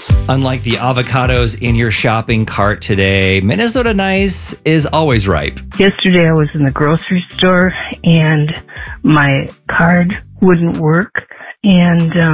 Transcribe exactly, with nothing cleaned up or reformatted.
Unlike the avocados in your shopping cart today, Minnesota Nice is always ripe. Yesterday I was in the grocery store and my card wouldn't work, and um,